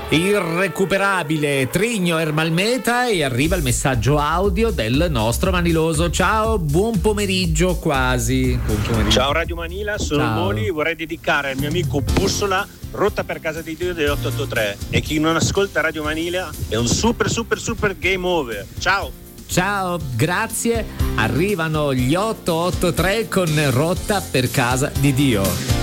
Irrecuperabile Trigno Ermalmeta, e arriva il messaggio audio del nostro Maniloso. Ciao, buon pomeriggio quasi. Buon pomeriggio. Ciao Radio Manila, sono Ciao. Moli, vorrei dedicare al mio amico Bussola, rotta per casa di Dio dell'883, e chi non ascolta Radio Manila è un super game over. Ciao. Ciao, grazie. Arrivano gli 883 con rotta per casa di Dio.